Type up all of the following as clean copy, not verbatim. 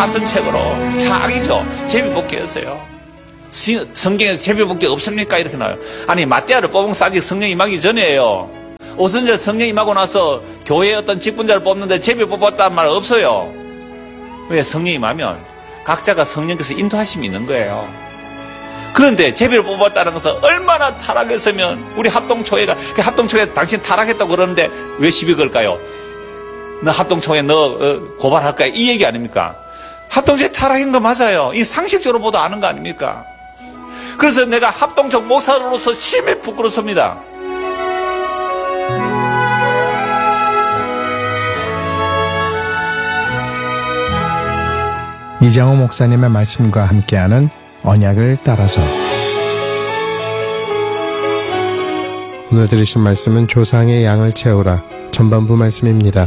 파선책으로 착이죠. 제비뽑기였어요. 성경에서 제비뽑기 없습니까? 이렇게 나와요. 아니 마띠아를 뽑은 게 아직 성령 임하기 전이에요. 오순절 성령 임하고 나서 교회의 어떤 직분자를 뽑는데 제비 뽑았다는 말 없어요. 왜? 성령 임하면 각자가 성령께서 인도하심이 있는 거예요. 그런데 제비를 뽑았다는 것은 얼마나 타락했으면 우리 합동초회가, 합동초회 당신 타락했다고 그러는데 왜 시비 걸까요? 너 합동초회 너 고발할 거야, 이 얘기 아닙니까? 합동초회 타락인 거 맞아요. 이 상식적으로 보도 아는 거 아닙니까? 그래서 내가 합동초 목사로서 심히 부끄럽습니다. 이장호 목사님의 말씀과 함께하는 언약을 따라서. 오늘 들으신 말씀은 조상의 양을 채우라 전반부 말씀입니다.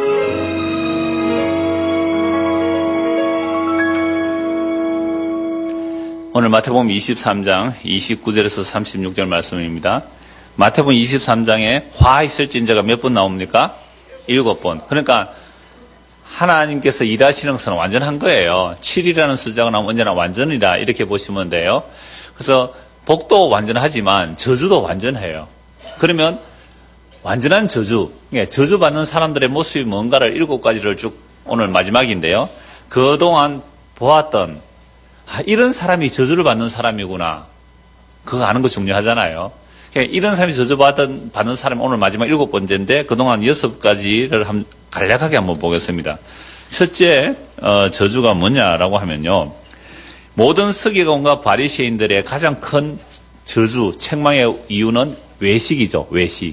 오늘 마태복음 23장 29절에서 36절 말씀입니다. 마태복음 23장에 화 있을진저가 몇 번 나옵니까? 7번. 그러니까 하나님께서 일하시는 것은 완전한 거예요. 7이라는 숫자가 나오면 언제나 완전이다 이렇게 보시면 돼요. 그래서 복도 완전하지만 저주도 완전해요. 그러면 완전한 저주, 저주받는 사람들의 모습이 뭔가를 7가지를 쭉 오늘 마지막인데요. 그동안 보았던 이런 사람이 저주를 받는 사람이구나. 그거 아는 거 중요하잖아요. 이런 사람이 저주받는 사람이 오늘 마지막 7번째인데 그동안 6가지를 간략하게 한번 보겠습니다. 첫째 저주가 뭐냐라고 하면요. 모든 서기관과 바리새인들의 가장 큰 저주, 책망의 이유는 외식이죠. 외식.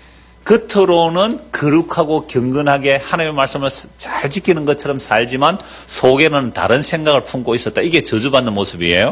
겉으로는 거룩하고 경건하게 하나님의 말씀을 잘 지키는 것처럼 살지만 속에는 다른 생각을 품고 있었다. 이게 저주받는 모습이에요.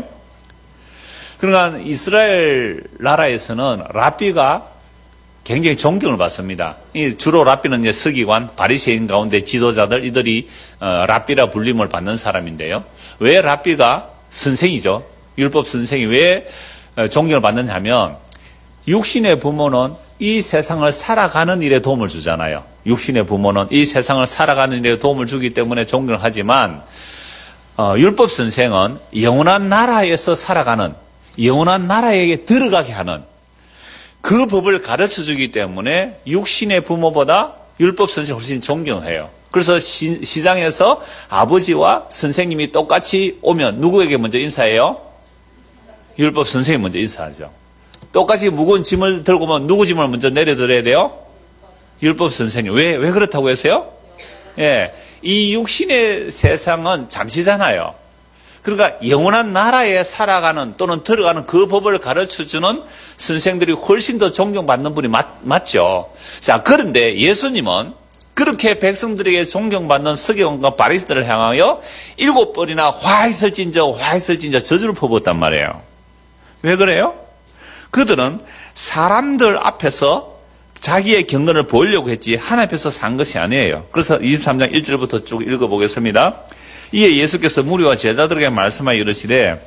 그러니까 이스라엘 나라에서는 랍비가 굉장히 존경을 받습니다. 주로 랍비는 이제 서기관, 바리새인 가운데 지도자들, 이들이 랍비라 불림을 받는 사람인데요. 왜 랍비가 선생이죠? 율법 선생이 왜 존경을 받느냐 하면 육신의 부모는 이 세상을 살아가는 일에 도움을 주잖아요. 육신의 부모는 이 세상을 살아가는 일에 도움을 주기 때문에 존경을 하지만 율법 선생은 영원한 나라에서 살아가는, 영원한 나라에게 들어가게 하는 그 법을 가르쳐 주기 때문에 육신의 부모보다 율법 선생을 훨씬 존경해요. 그래서 시장에서 아버지와 선생님이 똑같이 오면 누구에게 먼저 인사해요? 율법 선생님 먼저 인사하죠. 똑같이 무거운 짐을 들고 오면 누구 짐을 먼저 내려드려야 돼요? 율법 선생님. 왜 그렇다고 했어요? 예. 이 육신의 세상은 잠시잖아요. 그러니까 영원한 나라에 살아가는 또는 들어가는 그 법을 가르쳐주는 선생들이 훨씬 더 존경받는 분이 맞죠. 자, 그런데 예수님은 그렇게 백성들에게 존경받는 서기관과 바리새인들을 향하여 7번이나 화 있을진저 저주를 퍼붓단 말이에요. 왜 그래요? 그들은 사람들 앞에서 자기의 경건을 보이려고 했지 하나님 앞에서 산 것이 아니에요. 그래서 23장 1절부터 쭉 읽어보겠습니다. 이에 예수께서 무리와 제자들에게 말씀하여 이르시되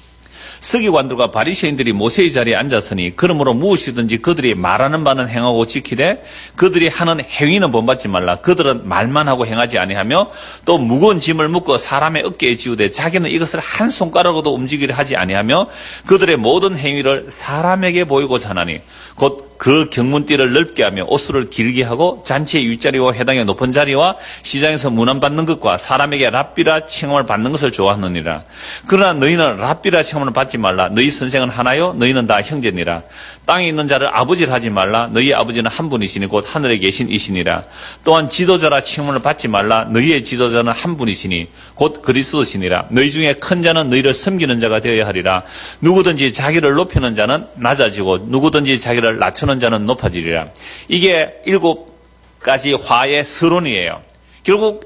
서기관들과 바리새인들이 모세의 자리에 앉았으니 그러므로 무엇이든지 그들이 말하는 바는 행하고 지키되 그들이 하는 행위는 본받지 말라. 그들은 말만 하고 행하지 아니하며 또 무거운 짐을 묶어 사람의 어깨에 지우되 자기는 이것을 한 손가락으로도 움직이려 하지 아니하며 그들의 모든 행위를 사람에게 보이고자 하나니 곧 그 경문띠를 넓게 하며 옷수를 길게 하고 잔치의 윗자리와 회당의 높은 자리와 시장에서 문안받는 것과 사람에게 랍비라 칭함을 받는 것을 좋아하느니라. 그러나 너희는 랍비라 칭함을 받지 말라. 너희 선생은 하나요 너희는 다 형제니라. 땅에 있는 자를 아버지를 하지 말라. 너희 아버지는 한 분이시니 곧 하늘에 계신 이시니라. 또한 지도자라 칭함을 받지 말라. 너희의 지도자는 한 분이시니 곧 그리스도시니라. 너희 중에 큰 자는 너희를 섬기는 자가 되어야 하리라. 누구든지 자기를 높이는 자는 낮아지고 누구든지 자기를 낮추는 자는 높아지리라. 이게 7가지 화의 서론이에요. 결국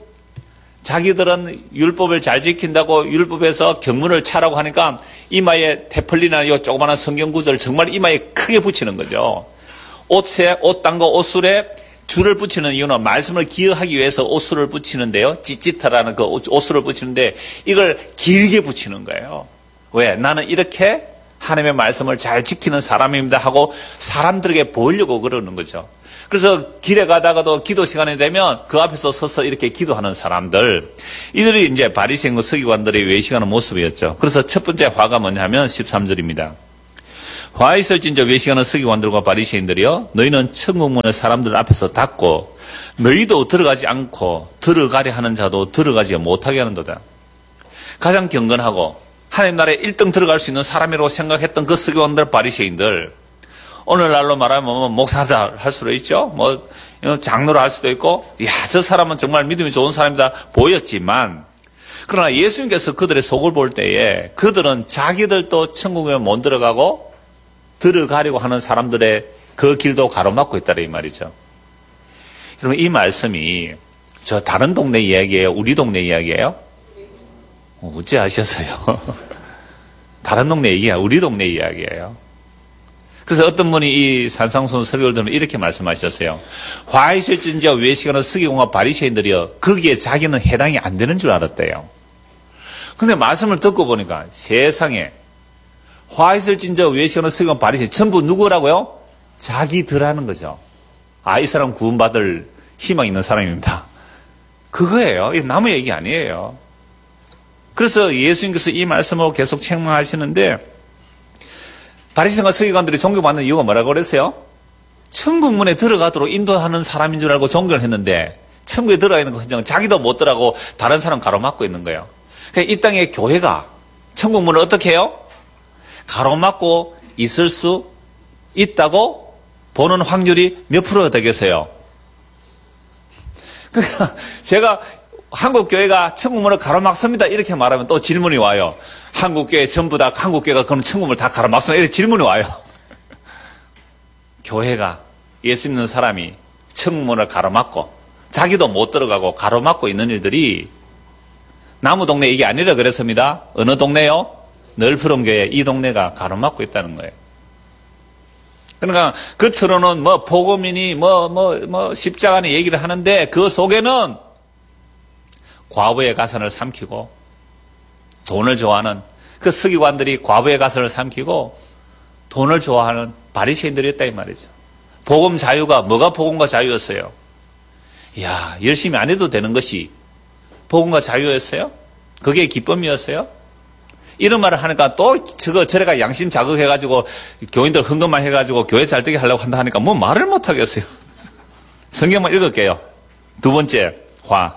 자기들은 율법을 잘 지킨다고 율법에서 경문을 차라고 하니까 이마에 테플리나 이 조그마한 성경 구절을 정말 이마에 크게 붙이는 거죠. 옷에 옷단과 옷술에 줄을 붙이는 이유는 말씀을 기억하기 위해서 옷술을 붙이는데요. 찌찌타라는 그 옷술을 붙이는데 이걸 길게 붙이는 거예요. 왜? 나는 이렇게 하나님의 말씀을 잘 지키는 사람입니다 하고 사람들에게 보이려고 그러는 거죠. 그래서 길에 가다가도 기도 시간이 되면 그 앞에서 서서 이렇게 기도하는 사람들, 이들이 이제 바리새인과 서기관들의 외식하는 모습이었죠. 그래서 첫 번째 화가 뭐냐면 13절입니다. 화 있을진저 외식하는 서기관들과 바리새인들이여, 너희는 천국문의 사람들 앞에서 닫고 너희도 들어가지 않고 들어가려 하는 자도 들어가지 못하게 하는도다. 가장 경건하고 하나님 나라에 1등 들어갈 수 있는 사람이라고 생각했던 그 서기관들, 바리새인들, 오늘날로 말하면 목사다 할 수도 있죠. 장로를 할 수도 있고, 저 사람은 정말 믿음이 좋은 사람이다 보였지만, 그러나 예수님께서 그들의 속을 볼 때에 그들은 자기들도 천국에 못 들어가고 들어가려고 하는 사람들의 그 길도 가로막고 있다는 이 말이죠. 여러분, 이 말씀이 저 다른 동네 이야기예요? 우리 동네 이야기예요? 어찌 아셨어요? 다른 동네 이야기야, 우리 동네 이야기예요. 그래서 어떤 분이 이 산상순 설교를 들으면 이렇게 말씀하셨어요. 화 있을진저 외식하는 서기관과 바리새인들이여, 거기에 자기는 해당이 안 되는 줄 알았대요. 근데 말씀을 듣고 보니까 세상에 화 있을진저 외식하는 서기관, 바리새인 전부 누구라고요? 자기들 하는 거죠. 이 사람 구원받을 희망 있는 사람입니다. 그거예요. 이거 남의 얘기 아니에요. 그래서 예수님께서 이 말씀을 계속 책망하시는데, 바리새인과 서기관들이 존경받는 이유가 뭐라고 그랬어요? 천국문에 들어가도록 인도하는 사람인 줄 알고 존경을 했는데, 천국에 들어가 있는 것은 자기도 못 들어가고 다른 사람 가로막고 있는 거예요. 그러니까 이 땅의 교회가 천국문을 어떻게 해요? 가로막고 있을 수 있다고 보는 확률이 몇 프로가 되겠어요? 그러니까 제가 한국교회가 천국문을 가로막습니다 이렇게 말하면 또 질문이 와요. 한국교회 전부 다 한국교회가 그럼 천국문을 다 가로막습니다 이렇게 질문이 와요. 교회가, 예수 믿는 사람이 천국문을 가로막고 자기도 못 들어가고 가로막고 있는 일들이 나무 동네 이게 아니라 그랬습니다. 어느 동네요? 널푸른 교회, 이 동네가 가로막고 있다는 거예요. 그러니까 겉으로는 복음이니 십자가니 얘기를 하는데 그 속에는 과부의 가산을 삼키고 돈을 좋아하는 그 서기관들이 과부의 가산을 삼키고 돈을 좋아하는 바리새인들이었다 이 말이죠. 복음 자유가 뭐가 복음과 자유였어요? 이야, 열심히 안 해도 되는 것이 복음과 자유였어요? 그게 기쁨이었어요? 이런 말을 하니까 또 저래가 양심 자극해가지고 교인들 헌금만 해가지고 교회 잘되게 하려고 한다 하니까 말을 못 하겠어요. 성경만 읽을게요. 두 번째 화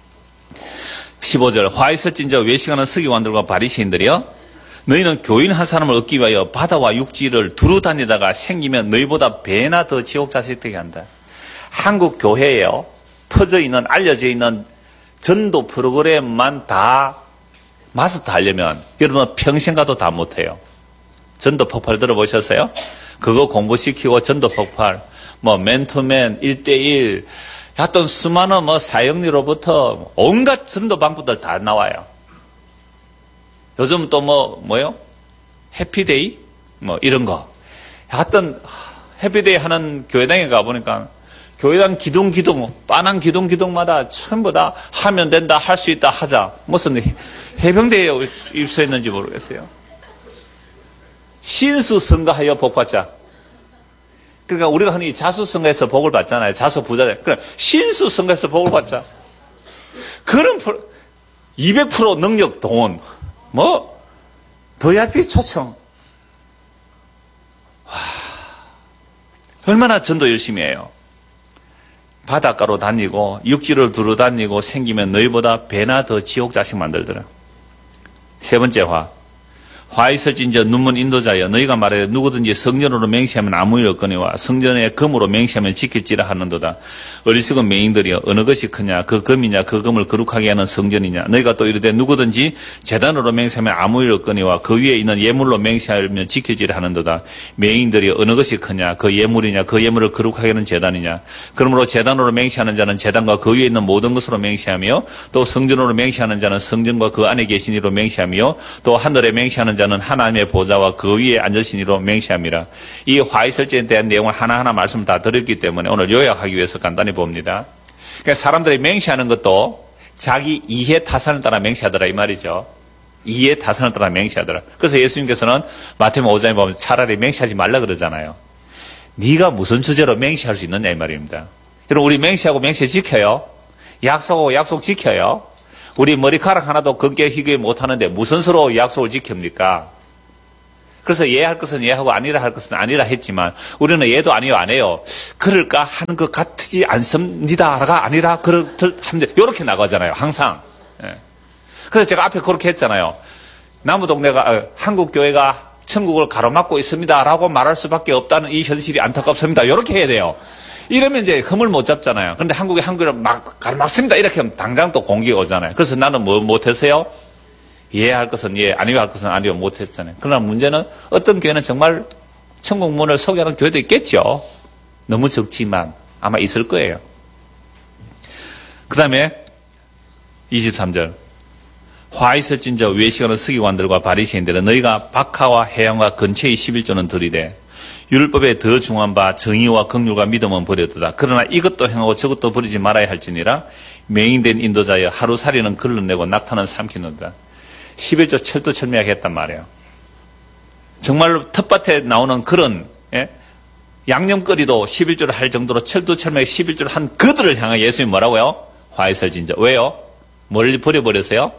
15절. 화 있을진저 외식하는 서기관들과 바리새인들이여, 너희는 교인 한 사람을 얻기 위하여 바다와 육지를 두루 다니다가 생기면 너희보다 배나 더 지옥 자식되게 한다. 한국 교회에요, 퍼져 있는, 알려져 있는 전도 프로그램만 다 마스터하려면 여러분 평생 가도 다 못해요. 전도 폭발 들어보셨어요? 그거 공부시키고 전도 폭발, 맨투맨, 1대1, 하여튼 수많은 사역리로부터 온갖 전도 방법들 다 나와요. 요즘 또 뭐요? 해피데이? 이런 거. 하여튼 해피데이 하는 교회당에 가보니까 교회당 기둥, 빤한 기둥마다 전부 다 하면 된다, 할 수 있다, 하자. 무슨 해병대에 입소했는지 모르겠어요. 신수성가하여 복받자. 그러니까 우리가 흔히 자수성가해서 복을 받잖아요. 자수 부자들. 그래, 신수성가해서 복을 받자. 그런 200% 능력, 돈, VIP 초청. 얼마나 전도 열심히 해요. 바닷가로 다니고 육지를 두루 다니고 생기면 너희보다 배나 더 지옥 자식 만들더라. 세 번째 화 있을진저 눈먼 인도자여, 너희가 말해 누구든지 성전으로 맹세하면 아무 일 없거니와 성전에 금으로 맹세하면 지킬지라 하는도다. 어리석은 맹인들이여, 어느 것이 크냐? 그 금이냐? 그 금을 거룩하게 하는 성전이냐? 너희가 또 이르되 누구든지 제단으로 맹세하면 아무 일 없거니와 그 위에 있는 예물로 맹세하면 지킬지라 하는도다. 맹인들이여, 어느 것이 크냐? 그 예물이냐? 그 예물을 거룩하게 하는 제단이냐? 그러므로 제단으로 맹세하는 자는 제단과 그 위에 있는 모든 것으로 맹세하며, 또 성전으로 맹세하는 자는 성전과 그 안에 계신 이로 맹세하며, 또 하늘에 맹세하는 자는 하나님의 보좌와 그 위에 앉으신 이로 맹세함이라. 이 화 있을지에 대한 내용을 하나하나 말씀 다 드렸기 때문에 오늘 요약하기 위해서 간단히 봅니다. 그러니까 사람들이 맹세하는 것도 자기 이해 타산을 따라 맹세하더라 이 말이죠. 이해 타산을 따라 맹세하더라. 그래서 예수님께서는 마태복음 5장에 보면 차라리 맹세하지 말라 그러잖아요. 네가 무슨 주제로 맹세할 수 있느냐 이 말입니다. 여러분 우리 맹세하고 맹세 지켜요? 약속하고 약속 지켜요? 우리 머리카락 하나도 금괴 희귀 못하는데 무슨 수로 약속을 지킵니까? 그래서 예 할 것은 예 하고 아니라 할 것은 아니라 했지만 우리는 예도 아니요 안 해요. 그럴까 하는 것 같지 않습니다가 아니라 그렇들 하면 돼. 이렇게 나가잖아요. 항상. 예. 그래서 제가 앞에 그렇게 했잖아요. 남부동네가 한국 교회가 천국을 가로막고 있습니다라고 말할 수밖에 없다는 이 현실이 안타깝습니다. 이렇게 해야 돼요. 이러면 이제 흠을 못 잡잖아요. 그런데 한국이 한국을 막 가로막습니다. 이렇게 하면 당장 또 공기가 오잖아요. 그래서 나는 뭐 못했어요? 예 할 것은 예, 아니요 할 것은 아니요 못했잖아요. 그러나 문제는 어떤 교회는 정말 천국문을 소개하는 교회도 있겠죠. 너무 적지만 아마 있을 거예요. 그 다음에 23절. 화 있을진저 외식하는 서기관들과 바리새인들은 너희가 박하와 해양과 근처의 11조는 들이되 율법에 더 중한 바 정의와 긍휼과 믿음은 버렸도다. 그러나 이것도 행하고 저것도 버리지 말아야 할지니라. 맹인된 인도자여 하루살이는 걸러내고 낙타는 삼키는다. 11조 철두철미하게 했단 말이에요. 정말로 텃밭에 나오는 그런 양념거리도 11조를 할 정도로 철두철미하게 11조를 한 그들을 향해 예수님이 뭐라고요? 화 있을진저. 왜요? 뭘 버려버렸어요?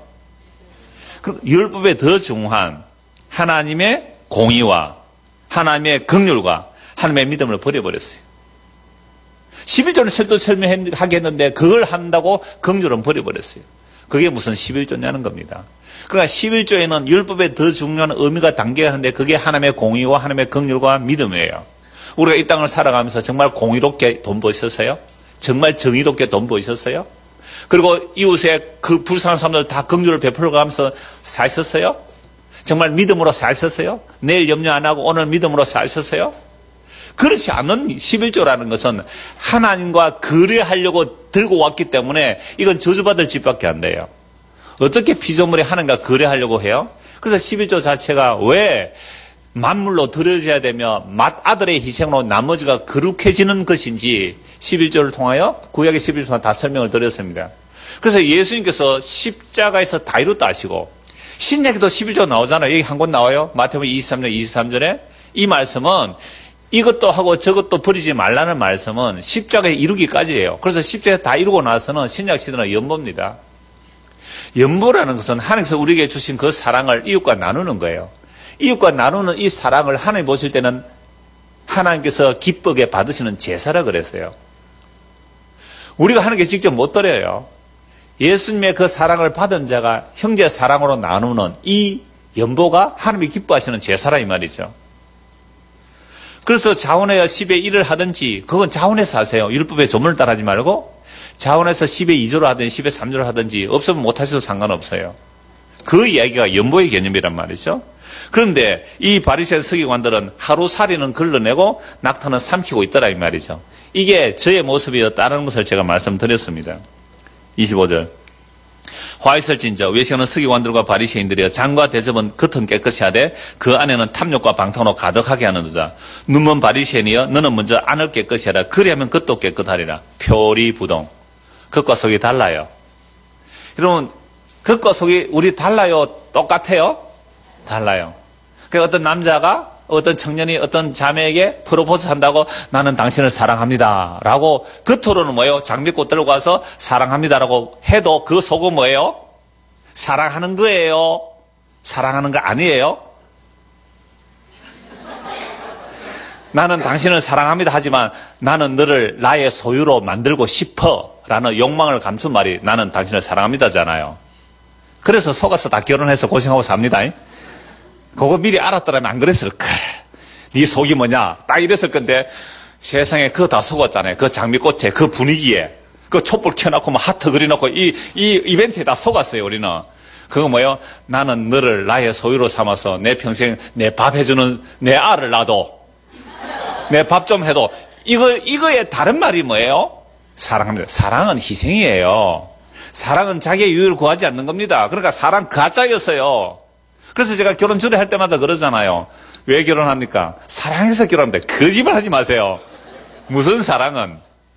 율법에 더 중한 하나님의 공의와 하나님의 긍휼과 하나님의 믿음을 버려버렸어요. 11조는 철두철미하게 했는데 그걸 한다고 긍휼은 버려버렸어요. 그게 무슨 11조냐는 겁니다. 그러니까 11조에는 율법에 더 중요한 의미가 담겨있는데 그게 하나님의 공의와 하나님의 긍휼과 믿음이에요. 우리가 이 땅을 살아가면서 정말 공의롭게 돈 버셨어요? 정말 정의롭게 돈 버셨어요? 그리고 이웃에 그 불쌍한 사람들 다 긍휼을 베풀어가면서 사셨어요? 정말 믿음으로 사셨어요? 내일 염려 안 하고 오늘 믿음으로 사셨어요? 그렇지 않은 11조라는 것은 하나님과 거래하려고 들고 왔기 때문에 이건 저주받을 짓밖에 안 돼요. 어떻게 피조물이 하나님과 거래하려고 해요? 그래서 11조 자체가 왜 만물로 들여져야 되며 맏아들의 희생으로 나머지가 거룩해지는 것인지 11조를 통하여 구약의 11조 통해 다 설명을 드렸습니다. 그래서 예수님께서 십자가에서 다 이뤘다 하시고 신약에도 11조 나오잖아요. 여기 한 곳 나와요. 마태복음 23장 23절에 이 말씀은 이것도 하고 저것도 버리지 말라는 말씀은 십자가에 이루기까지예요. 그래서 십자가에 다 이루고 나서는 신약 시대는 연보입니다. 연보라는 것은 하나님께서 우리에게 주신 그 사랑을 이웃과 나누는 거예요. 이웃과 나누는 이 사랑을 하나님 보실 때는 하나님께서 기쁘게 받으시는 제사라 그랬어요. 우리가 하나님께 직접 못 드려요. 예수님의 그 사랑을 받은 자가 형제 사랑으로 나누는 이 연보가 하나님이 기뻐하시는 제사라 이 말이죠. 그래서 자원하여 10의 1을 하든지 그건 자원해서 하세요. 율법의 조문을 따라하지 말고 자원해서 10의 2조로 하든지 10의 3조로 하든지 없으면 못하셔도 상관없어요. 그 이야기가 연보의 개념이란 말이죠. 그런데 이 바리새인 서기관들은 하루살이는 걸러내고 낙타는 삼키고 있더라 이 말이죠. 이게 저의 모습이었다는 것을 제가 말씀드렸습니다. 25절. 화 있을진저 외식하는 서기관들과 바리새인들이여 장과 대접은 겉은 깨끗이 하되 그 안에는 탐욕과 방탕으로 가득하게 하는도다. 눈먼 바리새인이여 너는 먼저 안을 깨끗이 하라. 그리하면 겉도 깨끗하리라. 표리부동. 겉과 속이 달라요. 여러분 겉과 속이 우리 달라요? 똑같아요? 달라요. 그러니까 어떤 남자가 어떤 청년이 어떤 자매에게 프로포즈 한다고 나는 당신을 사랑합니다 라고 겉으로는 뭐예요? 장미꽃 들고 와서 사랑합니다라고 해도 그 속은 뭐예요? 사랑하는 거예요? 사랑하는 거 아니에요? 나는 당신을 사랑합니다 하지만 나는 너를 나의 소유로 만들고 싶어 라는 욕망을 감춘 말이 나는 당신을 사랑합니다잖아요. 그래서 속아서 다 결혼해서 고생하고 삽니다. 그거 미리 알았더라면 안 그랬을 거야. 네 속이 뭐냐? 딱 이랬을 건데 세상에 그거 다 속았잖아요. 그 장미꽃에 그 분위기에 그 촛불 켜놓고 뭐 하트 그려놓고 이 이벤트에 다 속았어요. 우리는. 그거 뭐예요? 나는 너를 나의 소유로 삼아서 내 평생 내 밥 해주는 내 알을 놔도 내 밥 좀 해도 이거의 다른 말이 뭐예요? 사랑합니다. 사랑은 희생이에요. 사랑은 자기의 유익을 구하지 않는 겁니다. 그러니까 사랑 가짜였어요. 그래서 제가 결혼 주례할 때마다 그러잖아요. 왜 결혼합니까? 사랑해서 결혼합니다. 거짓말 하지 마세요. 무슨 사랑은?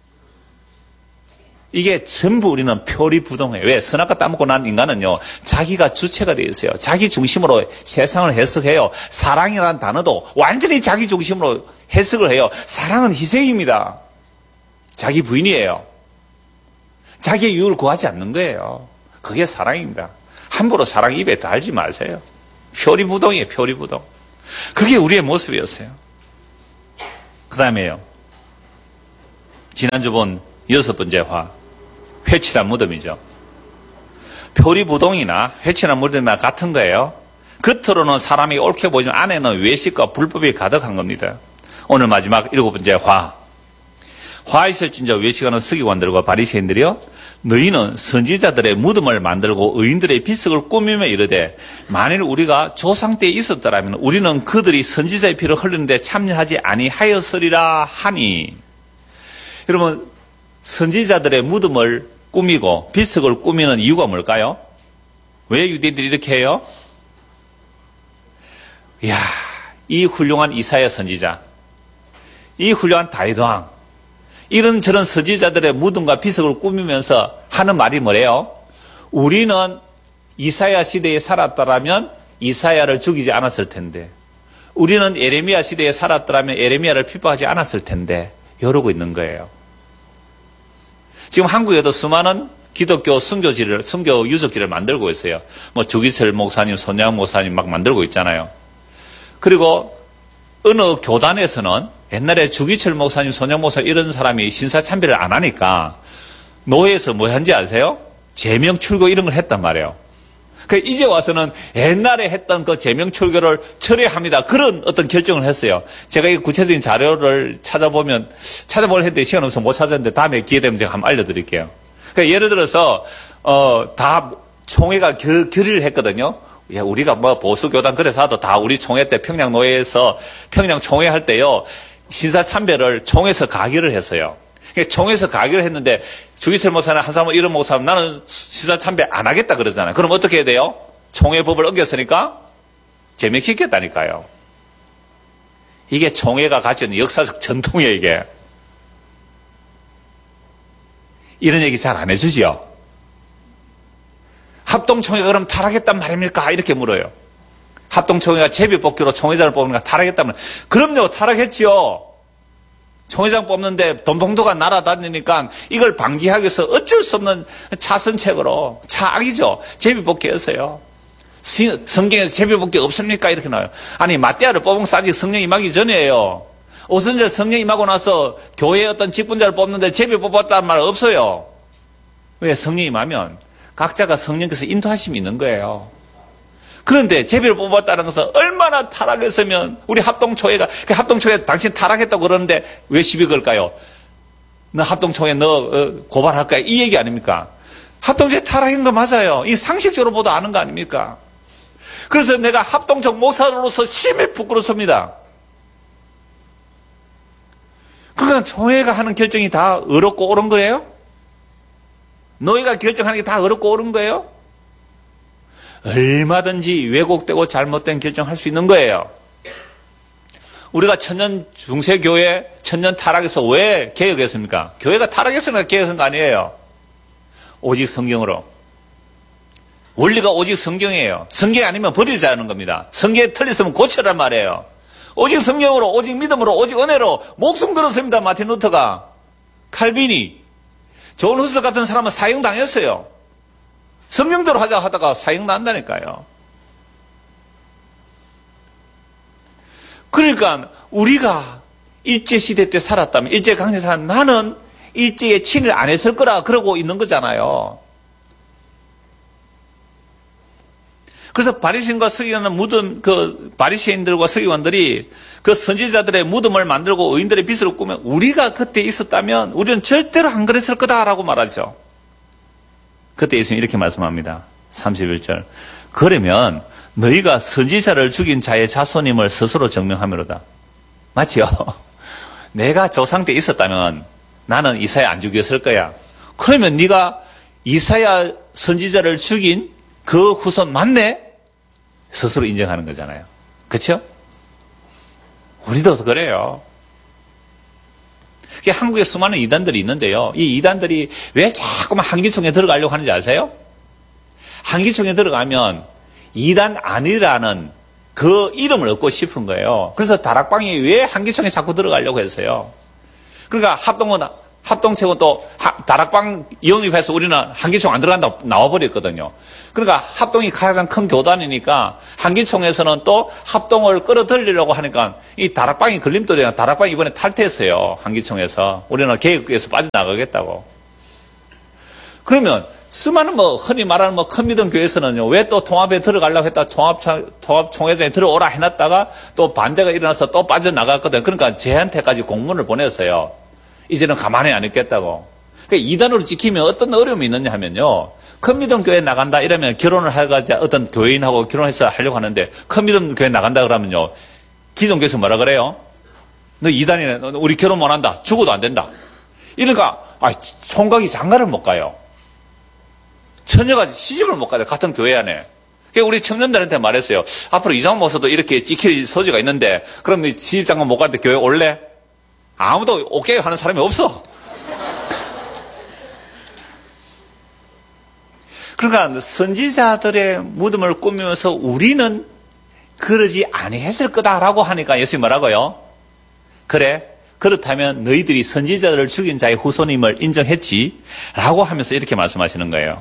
이게 전부 우리는 표리부동해요. 왜? 선악과 따먹고 난 인간은요. 자기가 주체가 되어 있어요. 자기 중심으로 세상을 해석해요. 사랑이라는 단어도 완전히 자기 중심으로 해석을 해요. 사랑은 희생입니다. 자기 부인이에요. 자기의 유익을 구하지 않는 거예요. 그게 사랑입니다. 함부로 사랑 입에 달지 마세요. 표리부동이에요. 표리부동. 그게 우리의 모습이었어요. 그 다음에요. 지난주 본 6번째 화. 회칠한 무덤이죠. 표리부동이나 회칠한 무덤이나 같은 거예요. 겉으로는 사람이 옳게 보이지만 안에는 외식과 불법이 가득한 겁니다. 오늘 마지막 7번째 화. 화 있을진저 외식하는 서기관들과 바리새인들이요, 너희는 선지자들의 무덤을 만들고 의인들의 비석을 꾸미며 이르되 만일 우리가 조상 때에 있었더라면 우리는 그들이 선지자의 피를 흘리는데 참여하지 아니하였으리라 하니. 여러분, 선지자들의 무덤을 꾸미고 비석을 꾸미는 이유가 뭘까요? 왜 유대인들이 이렇게 해요? 이야, 이 훌륭한 이사야 선지자, 이 훌륭한 다윗 왕, 이런저런 선지자들의 무덤과 비석을 꾸미면서 하는 말이 뭐래요? 우리는 이사야 시대에 살았더라면 이사야를 죽이지 않았을 텐데, 우리는 예레미야 시대에 살았더라면 예레미야를 핍박하지 않았을 텐데, 이러고 있는 거예요. 지금 한국에도 수많은 기독교 선교 유적지를 만들고 있어요. 뭐 주기철 목사님, 손양 목사님 막 만들고 있잖아요. 그리고 어느 교단에서는 옛날에 주기철 목사님, 손양 목사 이런 사람이 신사참배를 안 하니까 노예에서 뭐 한지 아세요? 제명출교 이런 걸 했단 말이에요. 그러니까 이제 와서는 옛날에 했던 그 제명출교를 철회합니다. 그런 어떤 결정을 했어요. 제가 이 구체적인 자료를 찾아보려고 했는데 시간 없어서 못 찾았는데 다음에 기회 되면 제가 한번 알려드릴게요. 그러니까 예를 들어서 다 총회가 결의를 했거든요. 야, 우리가 뭐 보수교단 그래서 하도 다 우리 총회 때 평양노회에서 평양 총회 할 때요, 신사참배를 총회에서 가결을 했어요. 그러니까 총회에서 가결을 했는데 주기철 목사나 한사모 이런 목사는 나는 신사참배 안 하겠다 그러잖아요. 그럼 어떻게 해야 돼요? 총회법을 어겼으니까 제명시켰다니까요. 이게 총회가 가지고 있는 역사적 전통이에요, 이게. 이런 얘기 잘 안 해주지요. 합동총회가 그럼 타락했단 말입니까? 이렇게 물어요. 합동총회가 제비뽑기로 총회장을 뽑는가 타락했다면, 그럼요, 타락했지요. 총회장 뽑는데 돈봉도가 날아다니니까 이걸 방지하기 위해서 어쩔 수 없는 차선책으로, 차악이죠. 제비뽑기였어요. 성경에서 제비뽑기 없습니까? 이렇게 나와요. 아니, 마띠아를 뽑은 거 아직 성령 임하기 전이에요. 오순절 성령 임하고 나서 교회의 어떤 직분자를 뽑는데 제비 뽑았다는 말 없어요. 왜? 성령 임하면 각자가 성령께서 인도하심이 있는 거예요. 그런데 제비를 뽑았다는 것은 얼마나 타락했으면 우리 합동총회가, 합동총회 당신 타락했다고 그러는데 왜 시비 걸까요? 너 합동총회 너 고발할 거야, 이 얘기 아닙니까? 합동총회 타락인 거 맞아요. 이 상식적으로 보도 아는 거 아닙니까? 그래서 내가 합동총 목사로서 심히 부끄럽습니다. 그러니까 총회가 하는 결정이 다 어렵고 옳은 거예요? 노예가 결정하는 게 다 어렵고 옳은 거예요? 얼마든지 왜곡되고 잘못된 결정할 수 있는 거예요. 우리가 천년 중세교회 천년 타락해서 왜 개혁했습니까? 교회가 타락했으니까 개혁한 거 아니에요. 오직 성경으로. 원리가 오직 성경이에요. 성경이 아니면 버리자는 겁니다. 성경에 틀렸으면 고쳐란 말이에요. 오직 성경으로, 오직 믿음으로, 오직 은혜로 목숨 걸었습니다. 마틴 루터가. 칼빈이. 존 후스 같은 사람은 사형당했어요. 성경대로 하다가 사형난다니까요. 그러니까 우리가 일제시대 때 살았다면, 일제강점기 살았다면 나는 일제에 친일 안 했을 거라 그러고 있는 거잖아요. 그래서 바리새인과 서기관은 바리새인들과 서기관들이 그 선지자들의 무덤을 만들고 의인들의 빚을 꾸며 우리가 그때 있었다면 우리는 절대로 안 그랬을 거다라고 말하죠. 그때 예수님이 이렇게 말씀합니다. 31절. 그러면 너희가 선지자를 죽인 자의 자손임을 스스로 증명하미로다. 맞지요? 내가 조상 때 있었다면 나는 이사야 안 죽였을 거야. 그러면 네가 이사야 선지자를 죽인 그 후손 맞네? 스스로 인정하는 거잖아요. 그렇죠? 우리도 그래요. 한국에 수많은 이단들이 있는데요. 이 이단들이 왜 자꾸만 한기총에 들어가려고 하는지 아세요? 한기총에 들어가면 이단 아니라는 그 이름을 얻고 싶은 거예요. 그래서 다락방이 왜 한기총에 자꾸 들어가려고 했어요. 그러니까 합동체고 또 다락방 영입해서 우리는 한기총 안 들어간다고 나와버렸거든요. 그러니까 합동이 가장 큰 교단이니까 한기총에서는 또 합동을 끌어들이려고 하니까 이 다락방이 걸림돌이야. 다락방이 이번에 탈퇴했어요. 한기총에서. 우리는 계획에서 빠져나가겠다고. 그러면 수많은 흔히 말하는 큰 믿음 교회에서는요, 왜 또 통합에 들어가려고 했다, 통합총회장에 들어오라 해놨다가 또 반대가 일어나서 또 빠져나갔거든. 그러니까 저한테까지 공문을 보냈어요. 이제는 가만히 안 있겠다고. 그러니까 이단으로 지키면 어떤 어려움이 있느냐 하면요, 큰 믿음 교회 나간다 이러면 결혼을 해가지고 어떤 교인하고 결혼해서 하려고 하는데, 큰 믿음 교회 나간다 그러면요, 기존 교회에서 뭐라 그래요? 너 이단이네, 우리 결혼 못 한다, 죽어도 안 된다. 이러니까, 총각이 장가를 못 가요. 처녀가 시집을 못 가요. 같은 교회 안에. 그러니까 우리 청년들한테 말했어요. 앞으로 이장 모셔도 이렇게 찍힐 소지가 있는데, 그럼 너 시집장가 못 갈 때 교회 올래? 아무도 오케이 하는 사람이 없어. 그러니까 선지자들의 무덤을 꾸미면서 우리는 그러지 아니했을 거다라고 하니까 예수님이 뭐라고요? 그래, 그렇다면 너희들이 선지자들을 죽인 자의 후손임을 인정했지? 라고 하면서 이렇게 말씀하시는 거예요.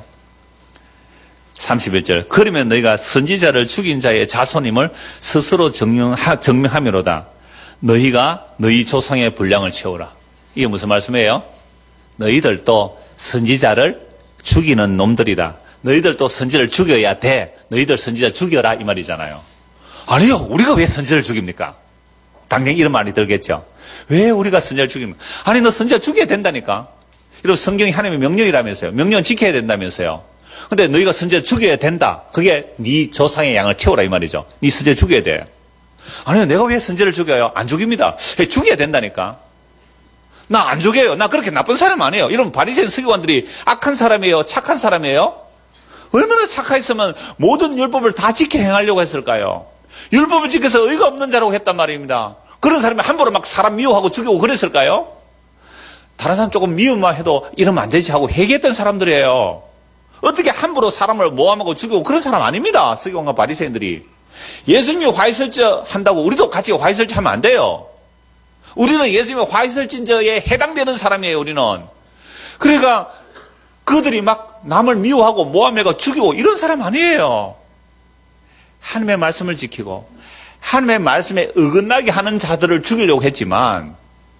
31절. 그러면 너희가 선지자를 죽인 자의 자손임을 스스로 증명함이로다. 너희가 너희 조상의 분량을 채우라. 이게 무슨 말씀이에요? 너희들도 선지자를 죽이는 놈들이다. 너희들도 선지자를 죽여야 돼. 너희들 선지자 죽여라 이 말이잖아요. 아니요. 우리가 왜 선지자를 죽입니까? 당연히 이런 말이 들겠죠. 왜 우리가 선지자를 죽입니까? 아니 너 선지자 죽여야 된다니까. 이러면 성경이 하나님의 명령이라면서요. 명령은 지켜야 된다면서요. 근데 너희가 선지자 죽여야 된다. 그게 네 조상의 양을 채우라 이 말이죠. 네 선지자 죽여야 돼. 아니요. 내가 왜 선지자를 죽여요? 안 죽입니다. 죽여야 된다니까. 나 안 죽여요. 나 그렇게 나쁜 사람 아니에요. 이러면 바리새인 서기관들이 악한 사람이에요? 착한 사람이에요? 얼마나 착했으면 모든 율법을 다 지켜 행하려고 했을까요? 율법을 지켜서 의가 없는 자라고 했단 말입니다. 그런 사람이 함부로 막 사람 미워하고 죽이고 그랬을까요? 다른 사람 조금 미움만 해도 이러면 안 되지 하고 회개했던 사람들이에요. 어떻게 함부로 사람을 모함하고 죽이고 그런 사람 아닙니다. 서기관과 바리새인들이. 예수님이 화이설저 한다고 우리도 같이 화이설저 하면 안 돼요. 우리는 예수님의 화이설진저에 해당되는 사람이에요. 우리는. 그러니까 그들이 막 남을 미워하고 모함해가 죽이고 이런 사람 아니에요. 하나님의 말씀을 지키고 하나님의 말씀에 어긋나게 하는 자들을 죽이려고 했지만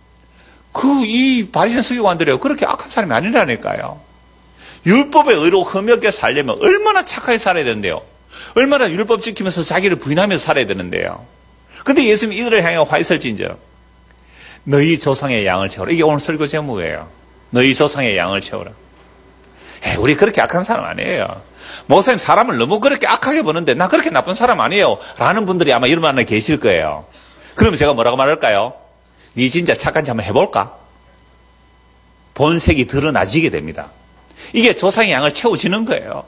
이 바리새인 서기관들이요 그렇게 악한 사람이 아니라니까요. 율법의 의로 흠없게 살려면 얼마나 착하게 살아야 되는데요. 얼마나 율법 지키면서 자기를 부인하면서 살아야 되는데요. 그런데 예수님이 이들을 향해 화이설진저 너희 조상의 양을 채우라. 이게 오늘 설교 제목이에요. 너희 조상의 양을 채우라. 우리 그렇게 악한 사람 아니에요. 목사님 사람을 너무 그렇게 악하게 보는데 나 그렇게 나쁜 사람 아니에요. 라는 분들이 아마 이런 분에 계실 거예요. 그러면 제가 뭐라고 말할까요? 네 진짜 착한지 한번 해볼까? 본색이 드러나지게 됩니다. 이게 조상의 양을 채워지는 거예요.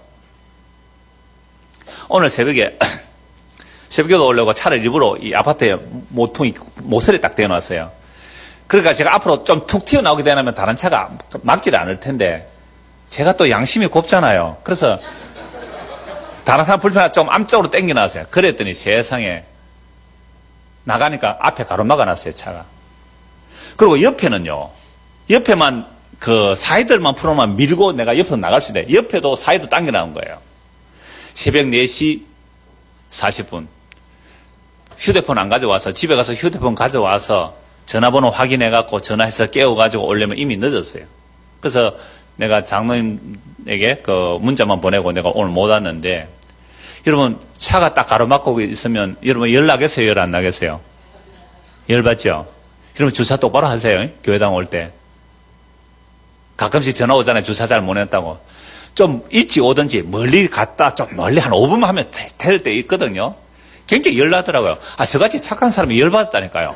오늘 새벽에 새벽기도 오려고 차를 일부러 이 아파트에 모서리에 딱 대어놨어요. 그러니까 제가 앞으로 좀 툭 튀어나오게 되면 다른 차가 막지를 않을 텐데 제가 또 양심이 곱잖아요. 그래서 다른 사람 불편하게 좀 앞쪽으로 당겨놨어요. 그랬더니 세상에 나가니까 앞에 가로막아놨어요. 차가. 그리고 옆에는요. 옆에만 그 사이드만 풀어만 밀고 내가 옆으로 나갈 수 있대. 옆에도 사이드 당겨놓은 거예요. 새벽 4시 40분. 휴대폰 안 가져와서 집에 가서 휴대폰 가져와서 전화번호 확인해갖고 전화해서 깨워가지고 오려면 이미 늦었어요. 그래서 내가 장로님에게 그 문자만 보내고 내가 오늘 못 왔는데 여러분 차가 딱 가로막고 있으면 여러분 열나겠어요? 열 안 나겠어요? 열 받죠? 여러분 주차 똑바로 하세요. 교회당 올 때. 가끔씩 전화 오잖아요. 주차 잘 못 했다고. 좀 일찍 오든지 멀리 갔다 좀 멀리 한 5분만 하면 될 때 있거든요. 굉장히 열나더라고요. 저같이 착한 사람이 열받았다니까요.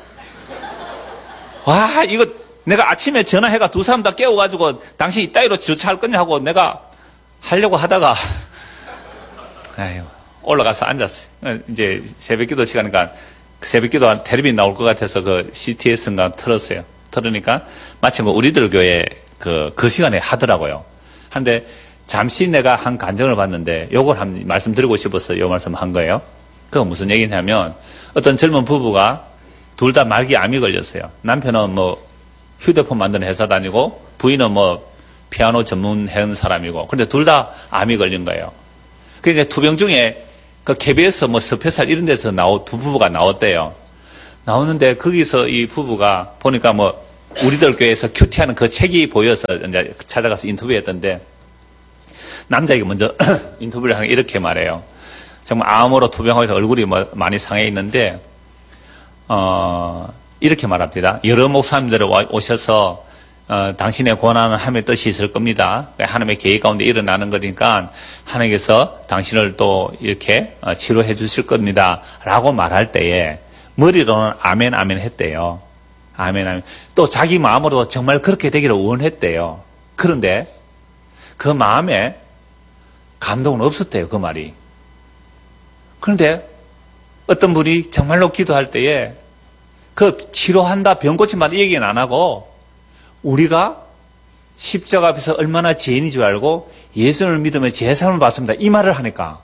와, 이거 내가 아침에 전화해가 두 사람 다 깨워가지고 당신 이따위로 주차할 거냐 하고 내가 하려고 하다가 올라가서 앉았어요. 이제 새벽기도 시간이니까 새벽기도 텔레비전 나올 것 같아서 그 CTS인가 틀었어요. 틀으니까 마침 우리들 교회 그 시간에 하더라고요. 근데 잠시 내가 한 간증을 봤는데 요걸 한 말씀드리고 싶어서 요 말씀 한 거예요. 그건 무슨 얘기냐면 어떤 젊은 부부가 둘 다 말기 암이 걸렸어요. 남편은 뭐 휴대폰 만드는 회사 다니고 부인은 뭐 피아노 전문하는 사람이고 그런데 둘 다 암이 걸린 거예요. 그러니까 투병 중에 그 KBS 뭐 스페셜 이런 데서 두 부부가 나왔대요. 나오는데 거기서 이 부부가 보니까 뭐 우리들 교회에서 큐티하는 그 책이 보여서 이제 찾아가서 인터뷰했던데 남자에게 먼저 인터뷰를 하는 게 이렇게 말해요. 정말 암으로 투병하고 있어 얼굴이 뭐 많이 상해 있는데 이렇게 말합니다. 여러 목사님들 오셔서 당신의 고난은 하나님의 뜻이 있을 겁니다. 하나님의 계획 가운데 일어나는 거니까 하나님께서 당신을 또 이렇게 치료해 주실 겁니다. 라고 말할 때에 머리로는 아멘 아멘 했대요. 아멘 아멘. 또 자기 마음으로 정말 그렇게 되기를 원했대요. 그런데 그 마음에 감동은 없었대요. 그 말이. 그런데 어떤 분이 정말로 기도할 때에 그 치료한다 병 고침한다 이 얘기는 안 하고 우리가 십자가 앞에서 얼마나 죄인인 줄 알고 예수를 믿으면 죄사함을 받습니다. 이 말을 하니까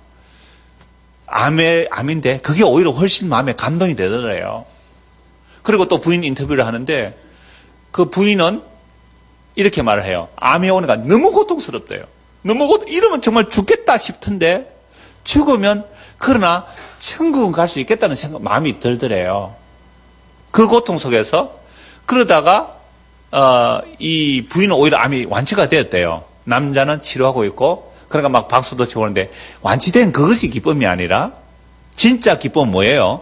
암인데 그게 오히려 훨씬 마음에 감동이 되더래요. 그리고 또 부인 인터뷰를 하는데 그 부인은 이렇게 말을 해요. 암이 오니까 너무 고통스럽대요. 이러면 정말 죽겠다 싶던데 죽으면 그러나 천국은 갈 수 있겠다는 생각, 마음이 들더래요. 그 고통 속에서 그러다가 이 부인은 오히려 암이 완치가 되었대요. 남자는 치료하고 있고 그러니까 막 박수도 치고 오는데 완치된 그것이 기쁨이 아니라 진짜 기쁨은 뭐예요?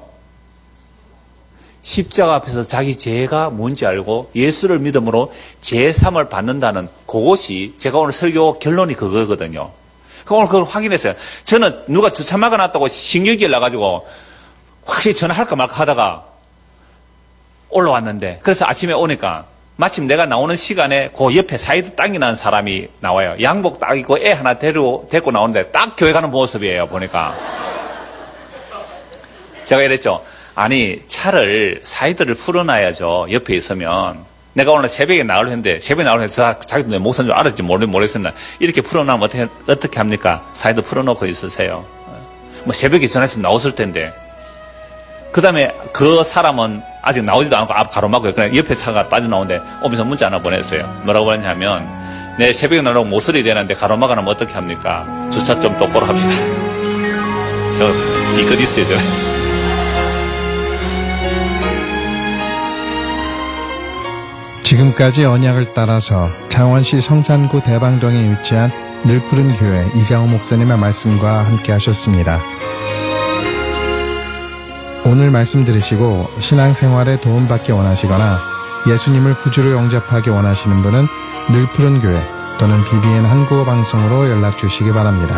십자가 앞에서 자기 죄가 뭔지 알고 예수를 믿음으로 죄사함을 받는다는 그것이 제가 오늘 설교 결론이 그거거든요. 오늘 그걸 확인했어요. 저는 누가 주차 막아놨다고 신경질 나가지고 확실히 전화할까 말까 하다가 올라왔는데 그래서 아침에 오니까 마침 내가 나오는 시간에 그 옆에 사이드 땅이 난 사람이 나와요. 양복 딱 입고 애 하나 데리고 나오는데 딱 교회 가는 모습이에요. 보니까 제가 이랬죠. 아니 차를 사이드를 풀어놔야죠. 옆에 있으면 내가 오늘 새벽에 나오려 했는데 새벽에 나오려 해서 자기도 내 목사인 줄 알았지 모르겠었나 이렇게 풀어놔면 어떻게 합니까? 사이드 풀어놓고 있으세요. 뭐 새벽에 전화했으면 나왔을 텐데 그 다음에 그 사람은 아직 나오지도 않고 앞 가로막고 그냥 옆에 차가 빠져나오는데 오면서 문자 하나 보냈어요. 뭐라고 보냈냐면 내 새벽에 나오려고 모서리 되는데 가로막으면 어떻게 합니까? 주차 좀 똑바로 합시다. 저 이거 있어요. 저. 지금까지 언약을 따라서 창원시 성산구 대방동에 위치한 늘푸른 교회 이장호 목사님의 말씀과 함께 하셨습니다. 오늘 말씀 들으시고 신앙생활에 도움받기 원하시거나 예수님을 구주로 영접하기 원하시는 분은 늘푸른 교회 또는 BBN 한국어 방송으로 연락 주시기 바랍니다.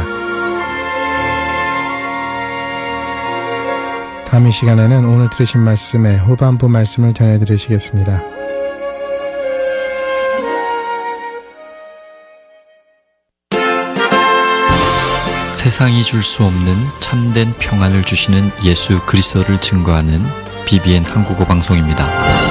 다음 이 시간에는 오늘 들으신 말씀의 후반부 말씀을 전해드리시겠습니다. 세상이 줄 수 없는 참된 평안을 주시는 예수 그리스도를 증거하는 BBN 한국어 방송입니다.